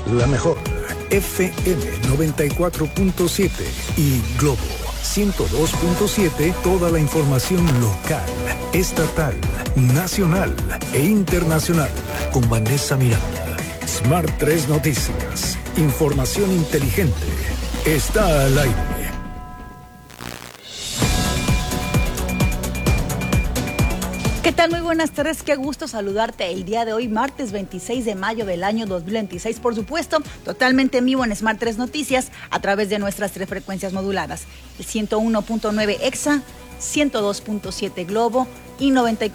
La mejor, FM 94.7 y Globo 102.7, toda la información local, estatal, nacional e internacional. Con Vanessa Miranda. Smart 3 Noticias. Información inteligente. Está al aire. ¿Qué tal? Muy buenas tardes, qué gusto saludarte el día de hoy, martes 26 de mayo del año 2026, por supuesto, totalmente en vivo en Smart 3 Noticias, a través de nuestras 3 frecuencias moduladas, el 101.9 EXA, 102.7 Globo y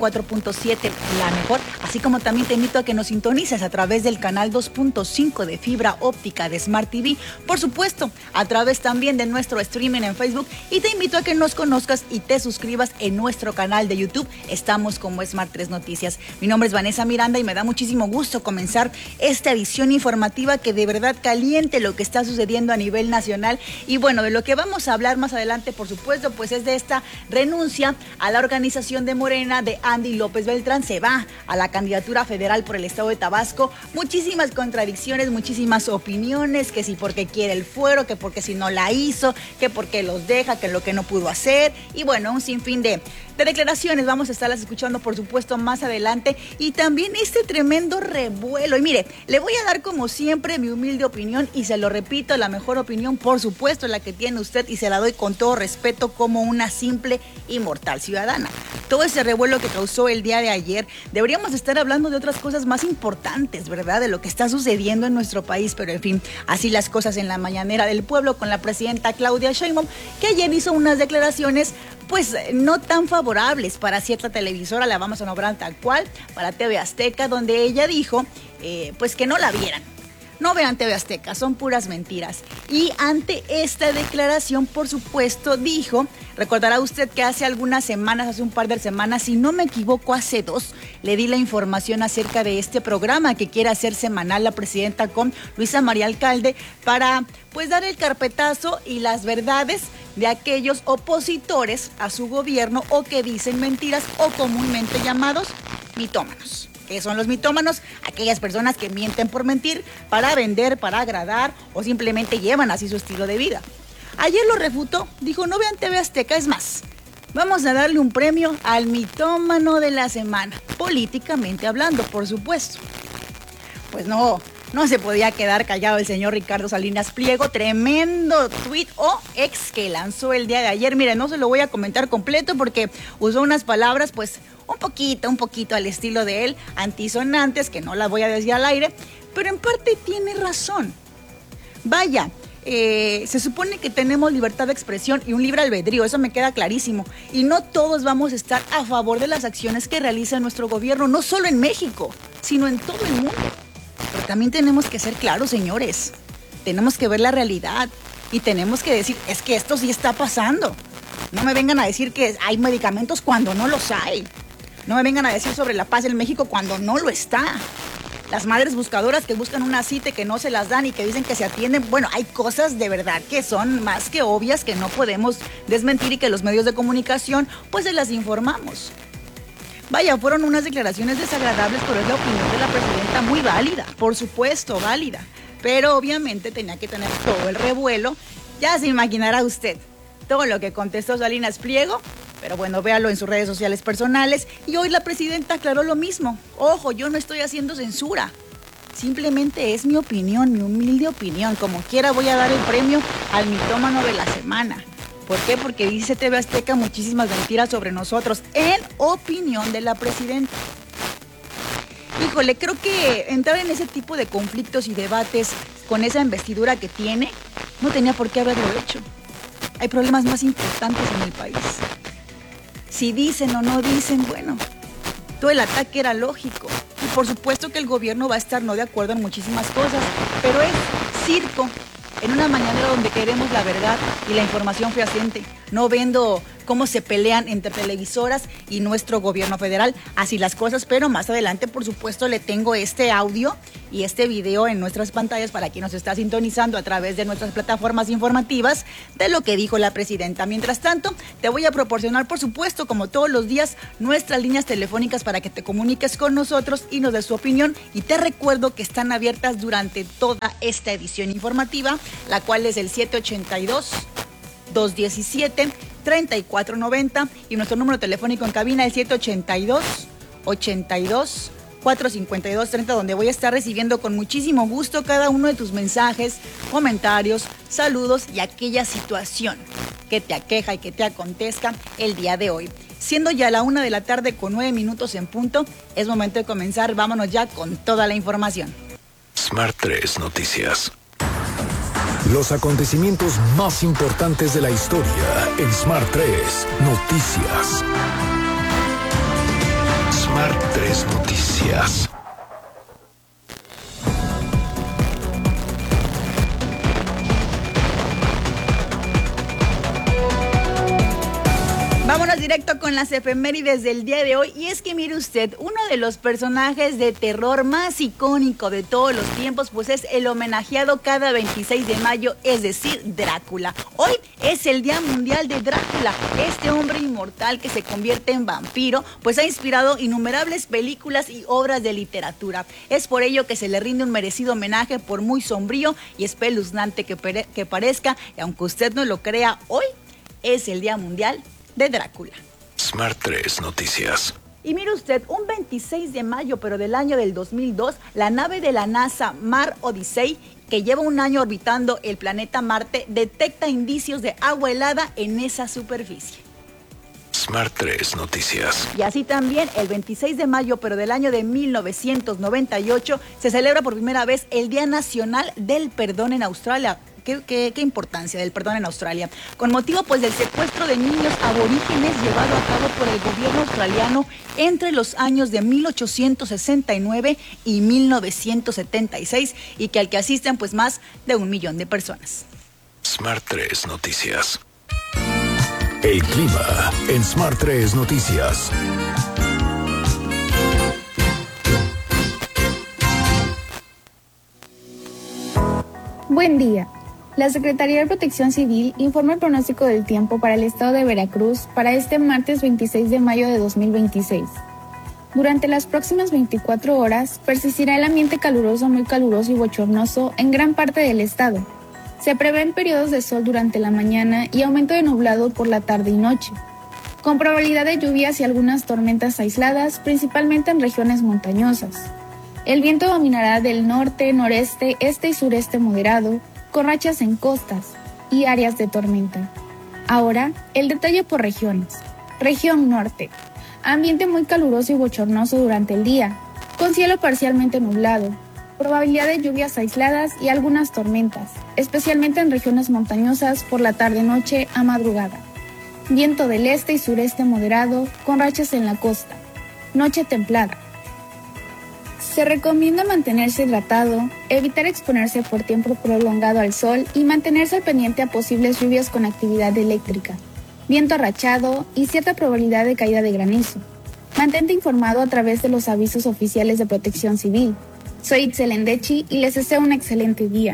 94.7 La Mejor, así como también te invito a que nos sintonices a través del canal 2.5 de fibra óptica de Smart TV, por supuesto, a través también de nuestro streaming en Facebook, y te invito a que nos conozcas y te suscribas en nuestro canal de YouTube. Estamos como Smart 3 Noticias. Mi nombre es Vanessa Miranda y me da muchísimo gusto comenzar esta edición informativa que de verdad caliente lo que está sucediendo a nivel nacional. Y bueno, de lo que vamos a hablar más adelante, por supuesto, pues es de esta renuncia a la organización de Morena de Andy López Beltrán. Se va a la candidatura federal por el estado de Tabasco. Muchísimas contradicciones, muchísimas opiniones, que si porque quiere el fuero, que porque si no la hizo, que porque los deja, que lo que no pudo hacer, y bueno, un sinfín de declaraciones. Vamos a estarlas escuchando, por supuesto, más adelante, y también este tremendo revuelo. Y mire, le voy a dar como siempre mi humilde opinión, y se lo repito, la mejor opinión, por supuesto, la que tiene usted, y se la doy con todo respeto como una simple y mortal ciudadana. Todo ese revuelo que causó el día de ayer, deberíamos estar hablando de otras cosas más importantes, ¿verdad? De lo que está sucediendo en nuestro país, pero en fin, así las cosas en la mañanera del pueblo con la presidenta Claudia Sheinbaum, que ayer hizo unas declaraciones pues no tan favorables para cierta televisora, la vamos a nombrar tal cual, para TV Azteca, donde ella dijo pues que no la vieran. No vean TV Azteca, son puras mentiras. Y ante esta declaración, por supuesto, dijo, recordará usted que hace algunas semanas, hace un par de semanas, si no me equivoco, hace 2, le di la información acerca de este programa que quiere hacer semanal la presidenta con Luisa María Alcalde para pues dar el carpetazo y las verdades de aquellos opositores a su gobierno o que dicen mentiras o comúnmente llamados mitómanos. ¿Qué son los mitómanos? Aquellas personas que mienten por mentir, para vender, para agradar o simplemente llevan así su estilo de vida. Ayer lo refutó, dijo no vean TV Azteca, es más, vamos a darle un premio al mitómano de la semana, políticamente hablando, por supuesto. Pues no se podía quedar callado el señor Ricardo Salinas Pliego, tremendo tuit o ex que lanzó el día de ayer. Mire, no se lo voy a comentar completo porque usó unas palabras pues un poquito al estilo de él, antisonantes, que no las voy a decir al aire, pero en parte tiene razón. Vaya, se supone que tenemos libertad de expresión y un libre albedrío, eso me queda clarísimo, y no todos vamos a estar a favor de las acciones que realiza nuestro gobierno, no solo en México, sino en todo el mundo. Pero también tenemos que ser claros, señores, tenemos que ver la realidad y tenemos que decir, es que esto sí está pasando. No me vengan a decir que hay medicamentos cuando no los hay. No me vengan a decir sobre la paz en México cuando no lo está. Las madres buscadoras que buscan una cita y que no se las dan y que dicen que se atienden. Bueno, hay cosas de verdad que son más que obvias que no podemos desmentir y que los medios de comunicación pues se las informamos. Vaya, fueron unas declaraciones desagradables, pero es la opinión de la presidenta muy válida, por supuesto, válida. Pero obviamente tenía que tener todo el revuelo. Ya se imaginará usted todo lo que contestó Salinas Pliego. Pero bueno, véalo en sus redes sociales personales. Y hoy la presidenta aclaró lo mismo. Ojo, yo no estoy haciendo censura. Simplemente es mi opinión, mi humilde opinión. Como quiera voy a dar el premio al mitómano de la semana. ¿Por qué? Porque dice TV Azteca muchísimas mentiras sobre nosotros, en opinión de la presidenta. Híjole, creo que entrar en ese tipo de conflictos y debates con esa investidura que tiene, no tenía por qué haberlo hecho. Hay problemas más importantes en el país. Si dicen o no dicen, bueno, todo el ataque era lógico. Y por supuesto que el gobierno va a estar no de acuerdo en muchísimas cosas, pero es circo en una mañanera donde queremos la verdad y la información fehaciente, no viendo cómo se pelean entre televisoras y nuestro gobierno federal. Así las cosas, pero más adelante, por supuesto, le tengo este audio y este video en nuestras pantallas para quien nos está sintonizando a través de nuestras plataformas informativas de lo que dijo la presidenta. Mientras tanto, te voy a proporcionar, por supuesto, como todos los días, nuestras líneas telefónicas para que te comuniques con nosotros y nos des tu opinión. Y te recuerdo que están abiertas durante toda esta edición informativa, la cual es el 782-217-3490 y nuestro número telefónico en cabina el 782-82 452-30, donde voy a estar recibiendo con muchísimo gusto cada uno de tus mensajes, comentarios, saludos y aquella situación que te aqueja y que te acontezca el día de hoy. Siendo ya la 1 de la tarde con 9 minutos en punto, es momento de comenzar. Vámonos ya con toda la información. Smart 3 Noticias. Los acontecimientos más importantes de la historia en Smart 3 Noticias. Smart 3 Noticias. Vámonos directo con las efemérides del día de hoy. Y es que mire usted, uno de los personajes de terror más icónico de todos los tiempos, pues es el homenajeado cada 26 de mayo, es decir, Drácula. Hoy es el Día Mundial de Drácula. Este hombre inmortal que se convierte en vampiro, pues ha inspirado innumerables películas y obras de literatura. Es por ello que se le rinde un merecido homenaje, por muy sombrío y espeluznante que parezca. Y aunque usted no lo crea, hoy es el Día Mundial de Drácula. Smart 3 Noticias. Y mire usted, un 26 de mayo, pero del año del 2002, la nave de la NASA Mars Odyssey, que lleva un año orbitando el planeta Marte, detecta indicios de agua helada en esa superficie. Smart 3 Noticias. Y así también, el 26 de mayo, pero del año de 1998, se celebra por primera vez el Día Nacional del Perdón en Australia. ¿Qué importancia del perdón en Australia? Con motivo pues del secuestro de niños aborígenes llevado a cabo por el gobierno australiano entre los años de 1869 y 1976 y que al que asisten pues más de 1 millón de personas. Smart 3 Noticias. El clima en Smart 3 Noticias. Buen día. La Secretaría de Protección Civil informa el pronóstico del tiempo para el estado de Veracruz para este martes 26 de mayo de 2026. Durante las próximas 24 horas persistirá el ambiente caluroso, muy caluroso y bochornoso en gran parte del estado. Se prevén periodos de sol durante la mañana y aumento de nublado por la tarde y noche, con probabilidad de lluvias y algunas tormentas aisladas, principalmente en regiones montañosas. El viento dominará del norte, noreste, este y sureste moderado, con rachas en costas y áreas de tormenta. Ahora, el detalle por regiones. Región norte. Ambiente muy caluroso y bochornoso durante el día, con cielo parcialmente nublado. Probabilidad de lluvias aisladas y algunas tormentas, especialmente en regiones montañosas por la tarde-noche a madrugada. Viento del este y sureste moderado, con rachas en la costa. Noche templada. Se recomienda mantenerse hidratado, evitar exponerse por tiempo prolongado al sol y mantenerse al pendiente a posibles lluvias con actividad eléctrica, viento rachado y cierta probabilidad de caída de granizo. Mantente informado a través de los avisos oficiales de Protección Civil. Soy Itzel Endechi y les deseo un excelente día.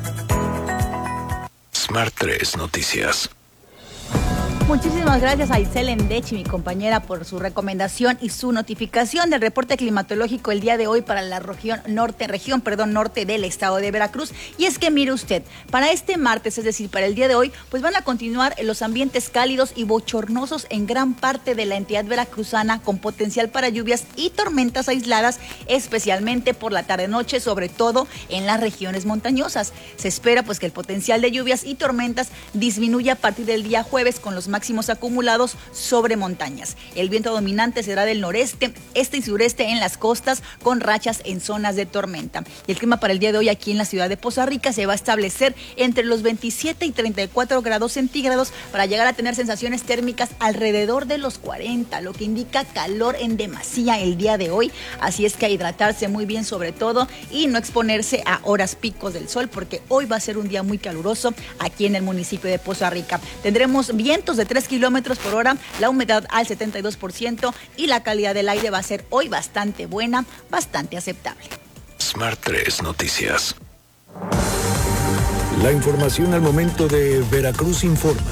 Smart 3 Noticias. Muchísimas gracias a Itzel Endechi, mi compañera, por su recomendación y su notificación del reporte climatológico el día de hoy para la región norte del estado de Veracruz. Y es que mire usted, para este martes, es decir, para el día de hoy, pues van a continuar los ambientes cálidos y bochornosos en gran parte de la entidad veracruzana, con potencial para lluvias y tormentas aisladas, especialmente por la tarde-noche, sobre todo en las regiones montañosas. Se espera pues que el potencial de lluvias y tormentas disminuya a partir del día jueves, con los máximos acumulados sobre montañas. El viento dominante será del noreste, este y sureste en las costas, con rachas en zonas de tormenta. Y el clima para el día de hoy aquí en la ciudad de Poza Rica se va a establecer entre los 27 y 34 grados centígrados para llegar a tener sensaciones térmicas alrededor de los 40, lo que indica calor en demasía el día de hoy. Así es que a hidratarse muy bien sobre todo y no exponerse a horas picos del sol, porque hoy va a ser un día muy caluroso aquí en el municipio de Poza Rica. Tendremos vientos de de 3 kilómetros por hora, la humedad al 72% y la calidad del aire va a ser hoy bastante buena, bastante aceptable. Smart 3 Noticias. La información al momento de Veracruz Informa.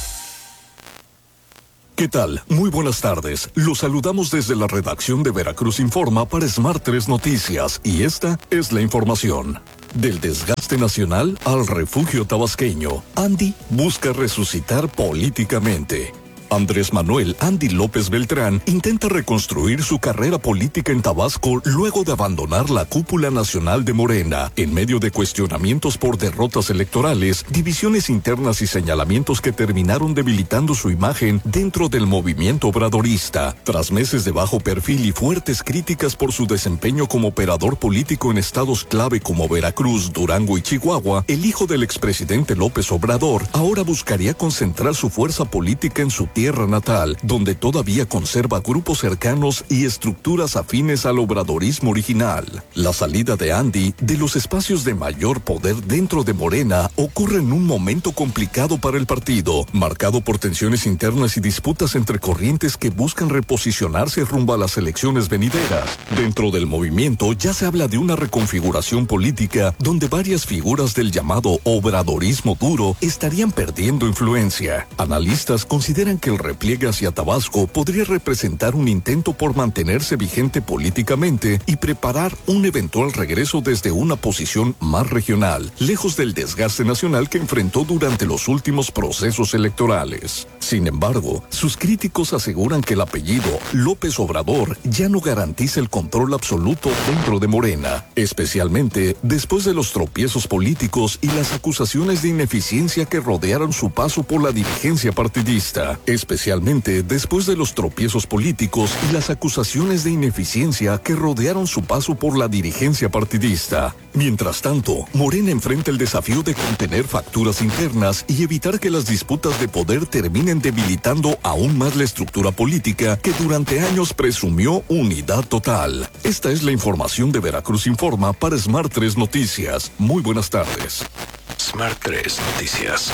¿Qué tal? Muy buenas tardes. Los saludamos desde la redacción de Veracruz Informa para Smart 3 Noticias y esta es la información. Del desgaste nacional al refugio tabasqueño, Andy busca resucitar políticamente. Andrés Manuel Andy López Beltrán intenta reconstruir su carrera política en Tabasco luego de abandonar la cúpula nacional de Morena, en medio de cuestionamientos por derrotas electorales, divisiones internas y señalamientos que terminaron debilitando su imagen dentro del movimiento obradorista. Tras meses de bajo perfil y fuertes críticas por su desempeño como operador político en estados clave como Veracruz, Durango y Chihuahua, el hijo del expresidente López Obrador ahora buscaría concentrar su fuerza política en su tierra natal, donde todavía conserva grupos cercanos y estructuras afines al obradorismo original. La salida de Andy de los espacios de mayor poder dentro de Morena ocurre en un momento complicado para el partido, marcado por tensiones internas y disputas entre corrientes que buscan reposicionarse rumbo a las elecciones venideras. Dentro del movimiento ya se habla de una reconfiguración política donde varias figuras del llamado obradorismo duro estarían perdiendo influencia. Analistas consideran que el repliegue hacia Tabasco podría representar un intento por mantenerse vigente políticamente y preparar un eventual regreso desde una posición más regional, lejos del desgaste nacional que enfrentó durante los últimos procesos electorales. Sin embargo, sus críticos aseguran que el apellido López Obrador ya no garantiza el control absoluto dentro de Morena, especialmente después de los tropiezos políticos y las acusaciones de ineficiencia que rodearon su paso por la dirigencia partidista. Especialmente después de los tropiezos políticos y las acusaciones de ineficiencia que rodearon su paso por la dirigencia partidista. Mientras tanto, Morena enfrenta el desafío de contener facturas internas y evitar que las disputas de poder terminen debilitando aún más la estructura política que durante años presumió unidad total. Esta es la información de Veracruz Informa para Smart 3 Noticias. Muy buenas tardes. Smart 3 Noticias.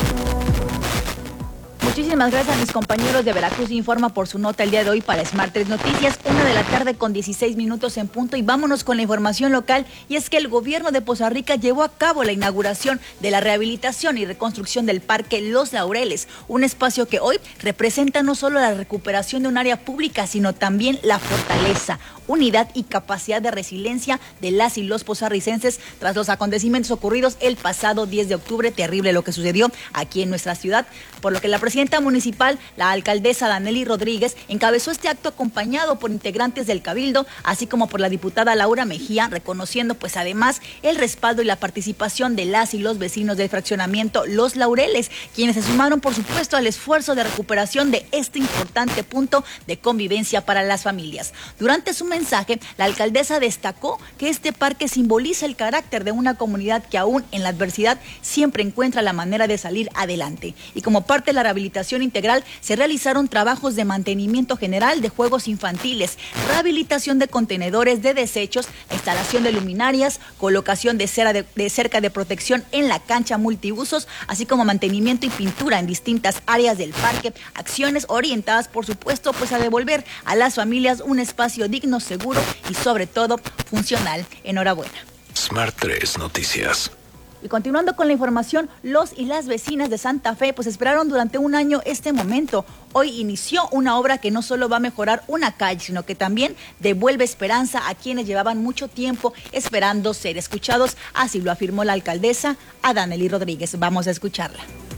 Muchísimas gracias a mis compañeros de Veracruz Informa por su nota el día de hoy para Smart 3 Noticias, 1:00 con 16 minutos en punto, y vámonos con la información local. Y es que el gobierno de Poza Rica llevó a cabo la inauguración de la rehabilitación y reconstrucción del Parque Los Laureles, un espacio que hoy representa no solo la recuperación de un área pública, sino también la fortaleza, unidad y capacidad de resiliencia de las y los pozarricenses tras los acontecimientos ocurridos el pasado 10 de octubre. Terrible lo que sucedió aquí en nuestra ciudad, por lo que la presidenta municipal, la alcaldesa Danely Rodríguez, encabezó este acto acompañado por integrantes del Cabildo, así como por la diputada Laura Mejía, reconociendo pues además el respaldo y la participación de las y los vecinos del fraccionamiento Los Laureles, quienes se sumaron por supuesto al esfuerzo de recuperación de este importante punto de convivencia para las familias. Durante su mensaje, la alcaldesa destacó que este parque simboliza el carácter de una comunidad que aún en la adversidad siempre encuentra la manera de salir adelante. Y como parte de la rehabilitación integral, se realizaron trabajos de mantenimiento general de juegos infantiles, rehabilitación de contenedores de desechos, instalación de luminarias, colocación de cerca de protección en la cancha multiusos, así como mantenimiento y pintura en distintas áreas del parque, acciones orientadas, por supuesto, pues a devolver a las familias un espacio digno, seguro y sobre todo funcional. Enhorabuena. Smart 3 Noticias. Y continuando con la información, los y las vecinas de Santa Fe pues esperaron durante un año este momento. Hoy inició una obra que no solo va a mejorar una calle, sino que también devuelve esperanza a quienes llevaban mucho tiempo esperando ser escuchados. Así lo afirmó la alcaldesa Danely Rodríguez. Vamos a escucharla.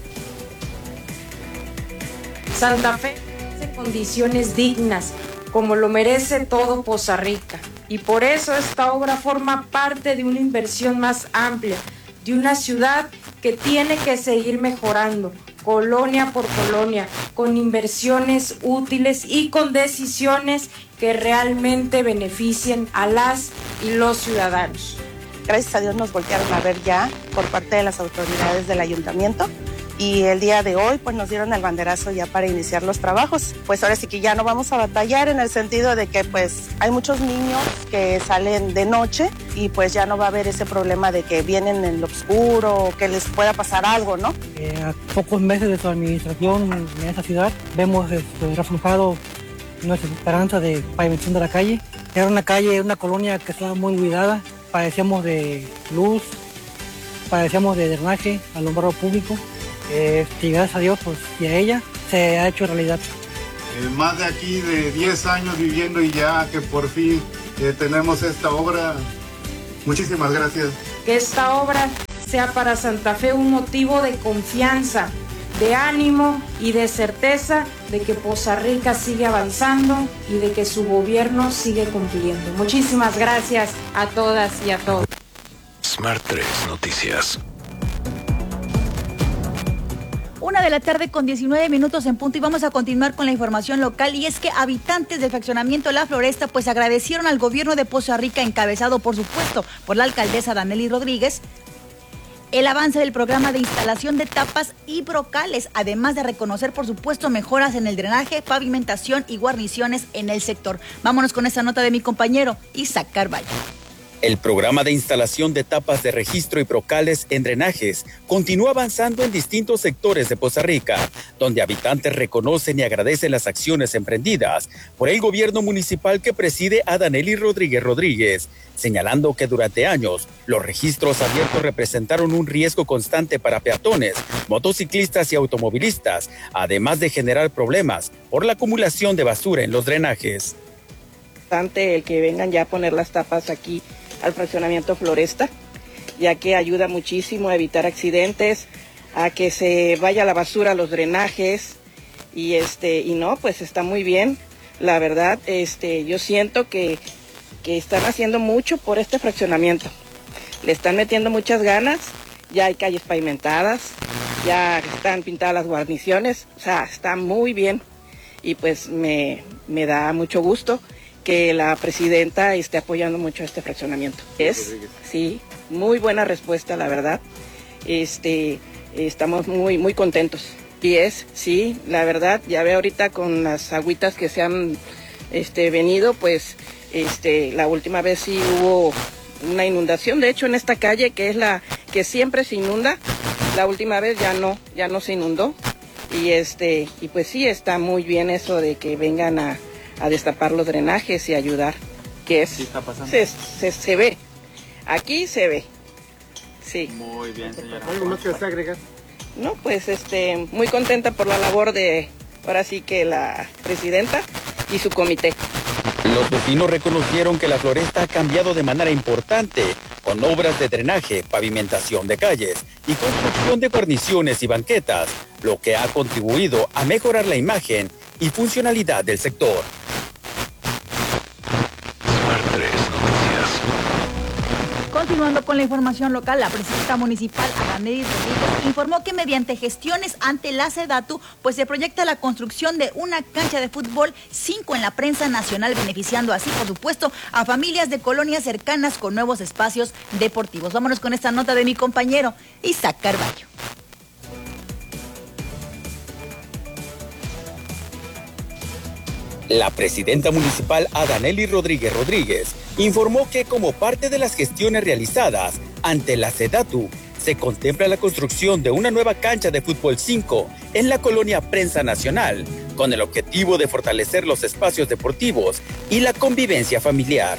Santa Fe en condiciones dignas, como lo merece todo Poza Rica. Y por eso esta obra forma parte de una inversión más amplia, de una ciudad que tiene que seguir mejorando, colonia por colonia, con inversiones útiles y con decisiones que realmente beneficien a las y los ciudadanos. Gracias a Dios nos voltearon a ver ya por parte de las autoridades del ayuntamiento y el día de hoy pues nos dieron el banderazo ya para iniciar los trabajos. Pues ahora sí que ya no vamos a batallar en el sentido de que pues hay muchos niños que salen de noche y pues ya no va a haber ese problema de que vienen en lo oscuro o que les pueda pasar algo, ¿no? A pocos meses de su administración en esa ciudad vemos reflejado nuestra esperanza de pavimentación de la calle. Era una calle, una colonia que estaba muy cuidada, padecíamos de luz, padecíamos de drenaje, alumbrado público. Y gracias a Dios pues, y a ella se ha hecho realidad. Más de aquí de 10 años viviendo y ya que por fin tenemos esta obra. Muchísimas gracias. Que esta obra sea para Santa Fe un motivo de confianza, de ánimo y de certeza de que Poza Rica sigue avanzando y de que su gobierno sigue cumpliendo. Muchísimas gracias a todas y a todos. Smart 3 Noticias. 1:00 con 19 minutos en punto y vamos a continuar con la información local y es que habitantes del fraccionamiento La Floresta pues agradecieron al gobierno de Poza Rica, encabezado por supuesto por la alcaldesa Danely Rodríguez, el avance del programa de instalación de tapas y brocales, además de reconocer por supuesto mejoras en el drenaje, pavimentación y guarniciones en el sector. Vámonos con esta nota de mi compañero Isaac Carvalho. El programa de instalación de tapas de registro y brocales en drenajes continúa avanzando en distintos sectores de Poza Rica, donde habitantes reconocen y agradecen las acciones emprendidas por el gobierno municipal que preside a Danely Rodríguez, señalando que durante años los registros abiertos representaron un riesgo constante para peatones, motociclistas y automovilistas, además de generar problemas por la acumulación de basura en los drenajes. El que vengan ya a poner las tapas aquí al fraccionamiento Floresta, ya que ayuda muchísimo a evitar accidentes, a que se vaya la basura a los drenajes y no, pues está muy bien. La verdad, yo siento que están haciendo mucho por este fraccionamiento. Le están metiendo muchas ganas, ya hay calles pavimentadas, ya están pintadas las guarniciones, o sea, está muy bien y pues me da mucho gusto que la presidenta esté apoyando mucho este fraccionamiento. Sí, muy buena respuesta, la verdad. Estamos muy contentos. Y sí, la verdad, ya ve ahorita con las agüitas que se han venido, pues la última vez sí hubo una inundación, de hecho en esta calle que es la que siempre se inunda, la última vez ya no se inundó. Y pues sí, está muy bien eso de que vengan a destapar los drenajes y ayudar, que es, sí está pasando. Se ve, aquí se ve, sí. Muy bien, señora. ¿Algo más que usted agregar? No, pues muy contenta por la labor de, ahora sí que la presidenta y su comité. Los vecinos reconocieron que La Floresta ha cambiado de manera importante, con obras de drenaje, pavimentación de calles y construcción de guarniciones y banquetas, lo que ha contribuido a mejorar la imagen y funcionalidad del sector. Continuando con la información local, la presidenta municipal Danely Rodríguez informó que mediante gestiones ante la SEDATU, pues se proyecta la construcción de una cancha de fútbol 5 en la prensa nacional, beneficiando así, por supuesto, a familias de colonias cercanas con nuevos espacios deportivos. Vámonos con esta nota de mi compañero Isaac Carvalho. La presidenta municipal Danely Rodríguez informó que como parte de las gestiones realizadas ante la SEDATU, se contempla la construcción de una nueva cancha de fútbol 5 en la colonia Prensa Nacional, con el objetivo de fortalecer los espacios deportivos y la convivencia familiar.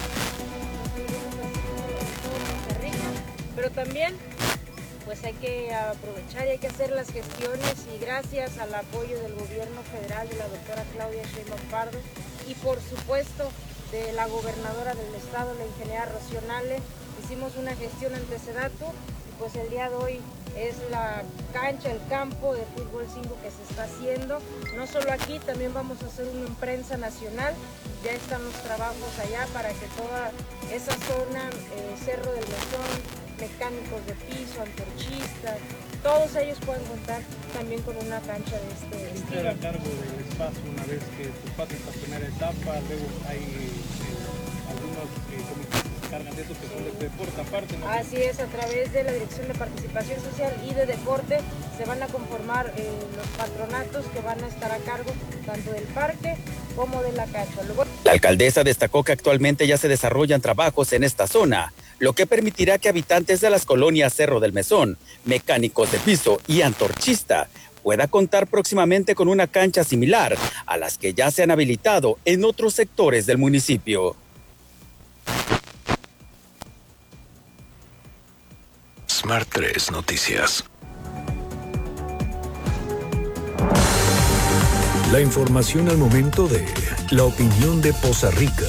Pero también pues hay que aprovechar y hay que hacer las gestiones, y gracias al apoyo del gobierno federal de la doctora Claudia Sheinbaum Pardo y por supuesto de la gobernadora del estado, la ingeniera Rocío Nale, hicimos una gestión ante SEDATU y pues el día de hoy es la cancha, el campo de fútbol 5 que se está haciendo. No solo aquí, también vamos a hacer uno en Prensa Nacional. Ya están los trabajos allá para que toda esa zona, Cerro del Mesón, mecánicos de piso, antorchistas, todos ellos pueden contar también con una cancha de este estilo. ¿Quién a cargo del espacio una vez que se pasa esta primera etapa? Luego hay algunos comités encargan de eso, que son de deporte aparte, ¿no? Así es, a través de la Dirección de Participación Social y de Deporte se van a conformar los patronatos que van a estar a cargo tanto del parque como de la cancha. Luego... La alcaldesa destacó que actualmente ya se desarrollan trabajos en esta zona, lo que permitirá que habitantes de las colonias Cerro del Mesón, Mecánicos de Piso y Antorchista pueda contar próximamente con una cancha similar a las que ya se han habilitado en otros sectores del municipio. Smart 3 Noticias. La información al momento de la opinión de Poza Rica.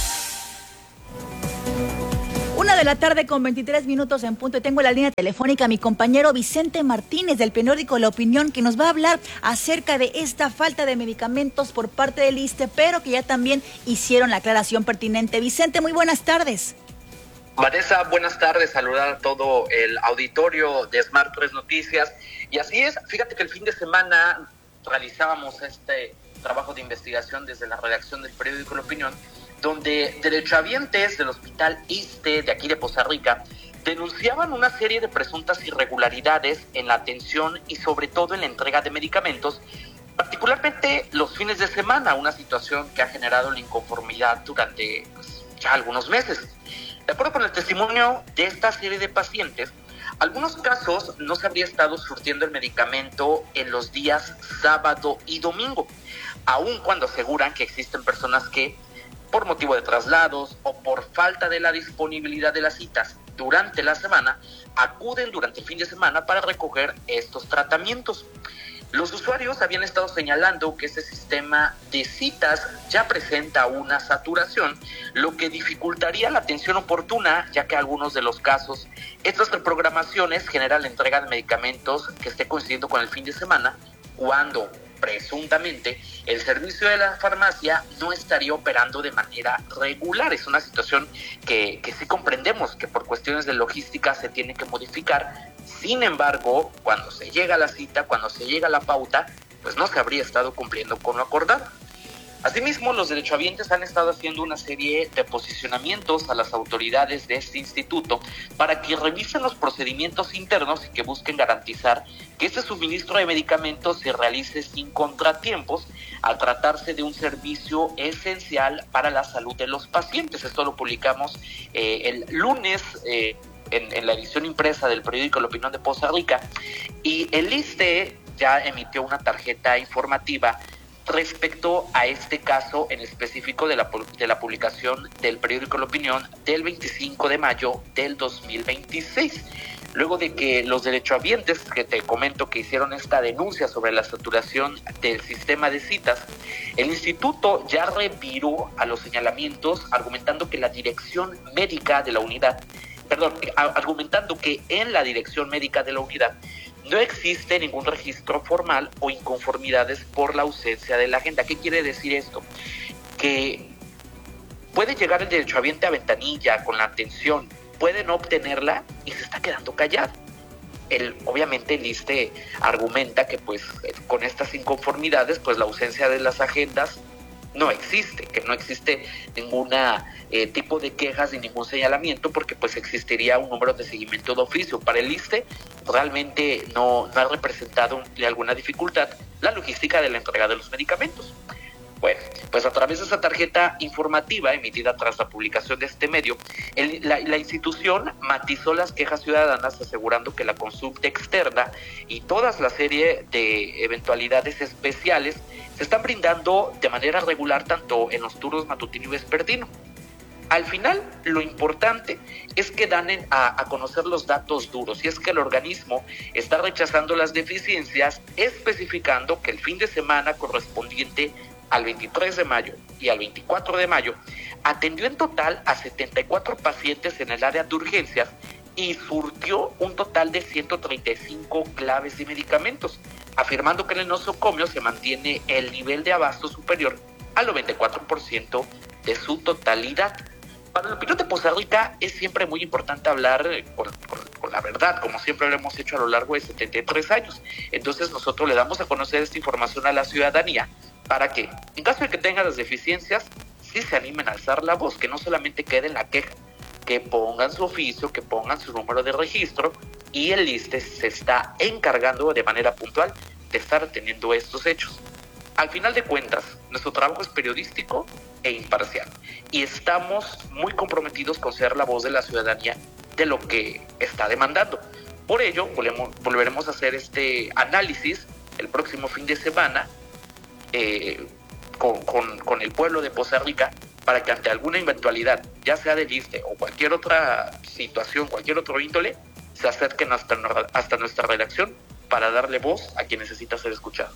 1:23 p.m. en punto. Tengo en la línea telefónica a mi compañero Vicente Martínez del periódico La Opinión, que nos va a hablar acerca de esta falta de medicamentos por parte del ISSSTE, pero que ya también hicieron la aclaración pertinente. Vicente, muy buenas tardes. Vanessa, buenas tardes, saludar a todo el auditorio de Smart 3 Noticias. Y así es, fíjate que el fin de semana realizábamos este trabajo de investigación desde la redacción del periódico La Opinión, donde derechohabientes del Hospital ISSSTE de aquí de Poza Rica denunciaban una serie de presuntas irregularidades en la atención y sobre todo en la entrega de medicamentos, particularmente los fines de semana, una situación que ha generado la inconformidad durante ya algunos meses. De acuerdo con el testimonio de esta serie de pacientes, algunos casos no se habría estado surtiendo el medicamento en los días sábado y domingo, aun cuando aseguran que existen personas que, por motivo de traslados o por falta de la disponibilidad de las citas durante la semana, acuden durante el fin de semana para recoger estos tratamientos. Los usuarios habían estado señalando que este sistema de citas ya presenta una saturación, lo que dificultaría la atención oportuna, ya que en algunos de los casos estas reprogramaciones generan la entrega de medicamentos que esté coincidiendo con el fin de semana, cuando presuntamente el servicio de la farmacia no estaría operando de manera regular. Es una situación que sí comprendemos que por cuestiones de logística se tiene que modificar. Sin embargo, cuando se llega a la cita, cuando se llega a la pauta, pues no se habría estado cumpliendo con lo acordado. Asimismo, los derechohabientes han estado haciendo una serie de posicionamientos a las autoridades de este instituto para que revisen los procedimientos internos y que busquen garantizar que este suministro de medicamentos se realice sin contratiempos, al tratarse de un servicio esencial para la salud de los pacientes. Esto lo publicamos el lunes en la edición impresa del periódico La Opinión de Poza Rica, y el ISSSTE ya emitió una tarjeta informativa respecto a este caso en específico de la publicación del periódico La Opinión del 25 de mayo del 2026. Luego de que los derechohabientes, que te comento que hicieron esta denuncia sobre la saturación del sistema de citas, el instituto ya reviró a los señalamientos, argumentando que en la dirección médica de la unidad no existe ningún registro formal o inconformidades por la ausencia de la agenda. ¿Qué quiere decir esto? Que puede llegar el derechohabiente a ventanilla con la atención, puede no obtenerla y se está quedando callado. Obviamente el ISSSTE argumenta que pues con estas inconformidades pues la ausencia de las agendas no existe, que no existe ninguna tipo de quejas ni ningún señalamiento, porque pues existiría un número de seguimiento de oficio. Para el ISSSTE realmente no ha representado alguna dificultad la logística de la entrega de los medicamentos. Bueno, pues a través de esa tarjeta informativa emitida tras la publicación de este medio, la institución matizó las quejas ciudadanas, asegurando que la consulta externa y toda la serie de eventualidades especiales se están brindando de manera regular tanto en los turnos matutino y vespertino. Al final, lo importante es que dan a conocer los datos duros, y es que el organismo está rechazando las deficiencias, especificando que el fin de semana correspondiente al 23 de mayo y al 24 de mayo atendió en total a 74 pacientes en el área de urgencias y surtió un total de 135 claves de medicamentos, afirmando que en el nosocomio se mantiene el nivel de abasto superior al 94% de su totalidad. Para La Opinión de Poza Rica es siempre muy importante hablar con la verdad, como siempre lo hemos hecho a lo largo de 73 años. Entonces nosotros le damos a conocer esta información a la ciudadanía para que, en caso de que tengan las deficiencias, sí se animen a alzar la voz, que no solamente quede en la queja. que pongan su oficio, que pongan su número de registro, y el ISSSTE se está encargando de manera puntual de estar atendiendo estos hechos. Al final de cuentas, nuestro trabajo es periodístico e imparcial, y estamos muy comprometidos con ser la voz de la ciudadanía de lo que está demandando. Por ello, volveremos a hacer este análisis el próximo fin de semana con el pueblo de Poza Rica, para que ante alguna eventualidad, ya sea del ISSSTE o cualquier otra situación, cualquier otro índole, se acerquen hasta nuestra redacción para darle voz a quien necesita ser escuchado.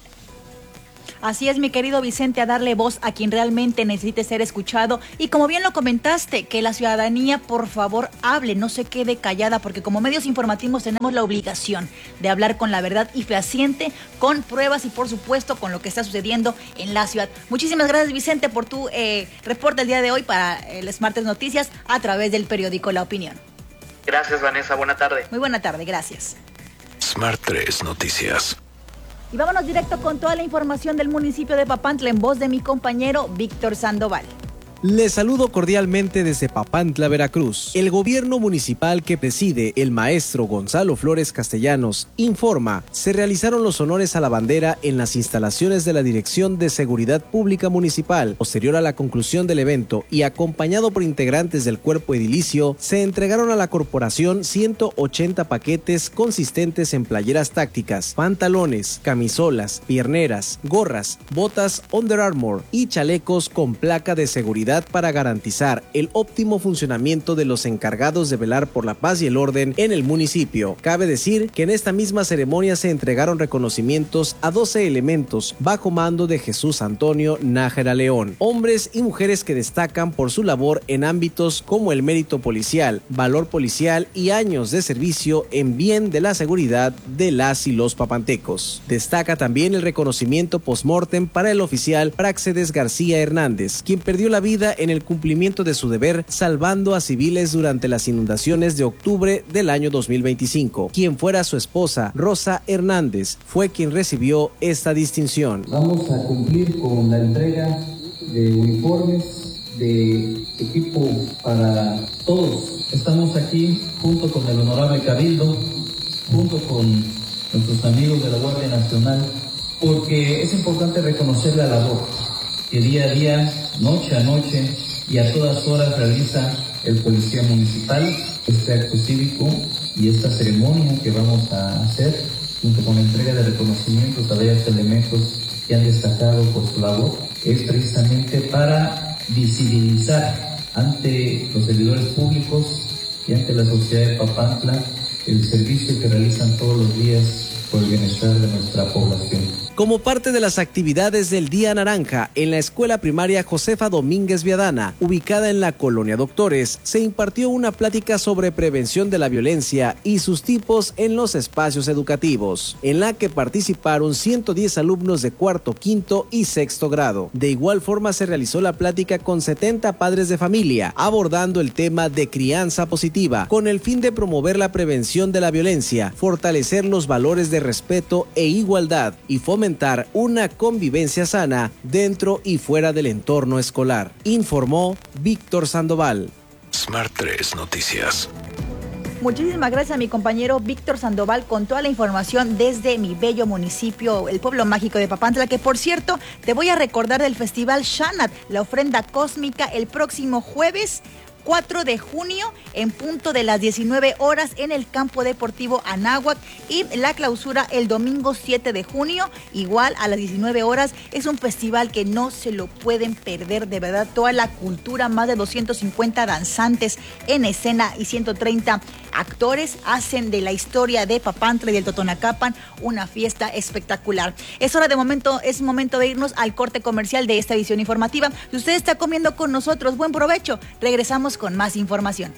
Así es, mi querido Vicente, a darle voz a quien realmente necesite ser escuchado. Y como bien lo comentaste, que la ciudadanía, por favor, hable, no se quede callada, porque como medios informativos tenemos la obligación de hablar con la verdad y fehaciente, con pruebas y, por supuesto, con lo que está sucediendo en la ciudad. Muchísimas gracias, Vicente, por tu reporte el día de hoy para el Smart 3 Noticias a través del periódico La Opinión. Gracias, Vanessa. Buena tarde. Muy buena tarde, gracias. Smart 3 Noticias. Y vámonos directo con toda la información del municipio de Papantla en voz de mi compañero Víctor Sandoval. Les saludo cordialmente desde Papantla, Veracruz. El gobierno municipal que preside el maestro Gonzalo Flores Castellanos informa, se realizaron los honores a la bandera en las instalaciones de la Dirección de Seguridad Pública Municipal. Posterior a la conclusión del evento y acompañado por integrantes del cuerpo edilicio, se entregaron a la corporación 180 paquetes consistentes en playeras tácticas, pantalones, camisolas, pierneras, gorras, botas Under Armour y chalecos con placa de seguridad para garantizar el óptimo funcionamiento de los encargados de velar por la paz y el orden en el municipio. Cabe decir que en esta misma ceremonia se entregaron reconocimientos a 12 elementos bajo mando de Jesús Antonio Nájera León, hombres y mujeres que destacan por su labor en ámbitos como el mérito policial, valor policial y años de servicio en bien de la seguridad de las y los papantecos. Destaca también el reconocimiento post-mortem para el oficial Práxedes García Hernández, quien perdió la vida en el cumplimiento de su deber salvando a civiles durante las inundaciones de octubre del año 2025. Quien fuera su esposa, Rosa Hernández, fue quien recibió esta distinción. Vamos a cumplir con la entrega de uniformes, de equipo para todos. Estamos aquí junto con el honorable Cabildo, junto con nuestros amigos de la Guardia Nacional, porque es importante reconocer la labor que día a día, noche a noche y a todas horas realiza el Policía Municipal. Este acto cívico y esta ceremonia que vamos a hacer, junto con la entrega de reconocimientos a varios elementos que han destacado por su labor, es precisamente para visibilizar ante los servidores públicos y ante la sociedad de Papantla el servicio que realizan todos los días por el bienestar de nuestra población. Como parte de las actividades del Día Naranja, en la escuela primaria Josefa Domínguez Viadana, ubicada en la Colonia Doctores, se impartió una plática sobre prevención de la violencia y sus tipos en los espacios educativos, en la que participaron 110 alumnos de cuarto, quinto y sexto grado. De igual forma se realizó la plática con 70 padres de familia, abordando el tema de crianza positiva, con el fin de promover la prevención de la violencia, fortalecer los valores de respeto e igualdad y fomentar una convivencia sana dentro y fuera del entorno escolar, informó Víctor Sandoval. Smart 3 Noticias. Muchísimas gracias a mi compañero Víctor Sandoval con toda la información desde mi bello municipio, el pueblo mágico de Papantla, que por cierto te voy a recordar del Festival Shanat, la ofrenda cósmica, el próximo jueves 4 de junio en punto de las 19 horas en el campo deportivo Anáhuac, y la clausura el domingo 7 de junio igual a las 19 horas. Es un festival que no se lo pueden perder, de verdad, toda la cultura, más de 250 danzantes en escena y 130 actores hacen de la historia de Papantla y del Totonacapan una fiesta espectacular. Es momento de irnos al corte comercial de esta edición informativa. Si usted está comiendo con nosotros, buen provecho. Regresamos con más información.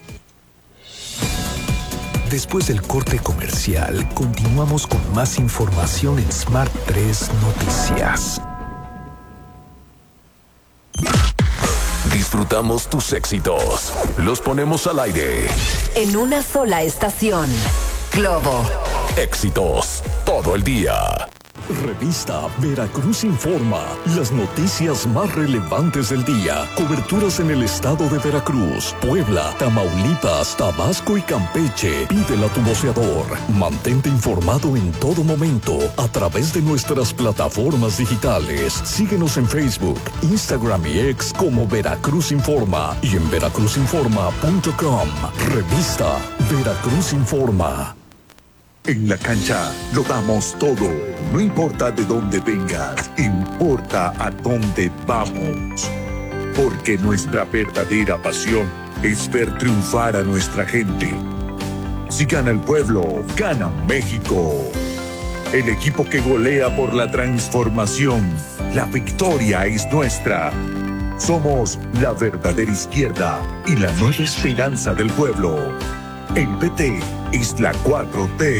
Después del corte comercial, continuamos con más información en Smart 3 Noticias. Disfrutamos tus éxitos. Los ponemos al aire. En una sola estación. Globo. Éxitos todo el día. Revista Veracruz Informa. Las noticias más relevantes del día. Coberturas en el estado de Veracruz, Puebla, Tamaulipas, Tabasco y Campeche. Pídela a tu voceador. Mantente informado en todo momento a través de nuestras plataformas digitales. Síguenos en Facebook, Instagram y X como Veracruz Informa y en veracruzinforma.com. Revista Veracruz Informa. En la cancha lo damos todo. No importa de dónde vengas, importa a dónde vamos. Porque nuestra verdadera pasión es ver triunfar a nuestra gente. Si gana el pueblo, gana México. El equipo que golea por la transformación. La victoria es nuestra. Somos la verdadera izquierda y la nueva esperanza del pueblo. El PT es la 4T.